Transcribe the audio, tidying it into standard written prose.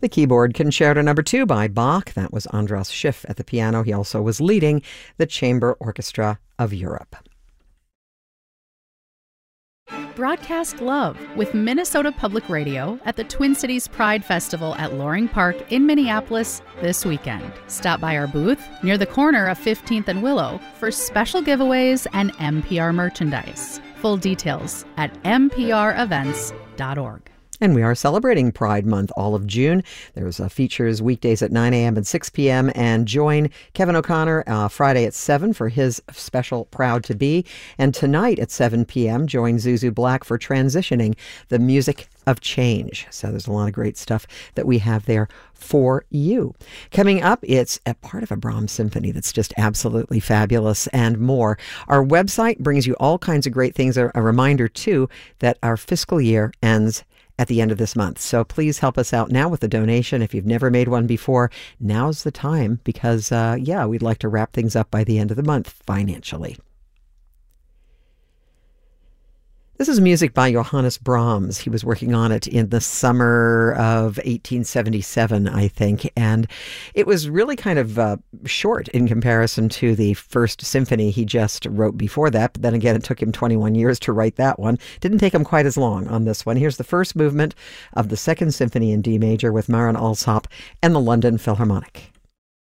The keyboard Concerto No. 2 by Bach. That was Andras Schiff at the piano. He also was leading the Chamber Orchestra of Europe. Broadcast love with Minnesota Public Radio at the Twin Cities Pride Festival at Loring Park in Minneapolis this weekend. Stop by our booth near the corner of 15th and Willow for special giveaways and NPR merchandise. Full details at mprevents.org. And we are celebrating Pride Month all of June. There's features weekdays at 9 a.m. and 6 p.m. And join Kevin O'Connor Friday at 7 for his special Proud to Be. And tonight at 7 p.m., join Zuzu Black for Transitioning, the Music of Change. So there's a lot of great stuff that we have there for you. Coming up, it's a part of a Brahms symphony that's just absolutely fabulous and more. Our website brings you all kinds of great things. A reminder, too, that our fiscal year ends at the end of this month. So please help us out now with a donation. If you've never made one before, now's the time because, we'd like to wrap things up by the end of the month financially. This is music by Johannes Brahms. He was working on it in the summer of 1877, I think, and it was really kind of short in comparison to the first symphony he just wrote before that. But then again, it took him 21 years to write that one. Didn't take him quite as long on this one. Here's the first movement of the Second Symphony in D major with Marin Alsop and the London Philharmonic.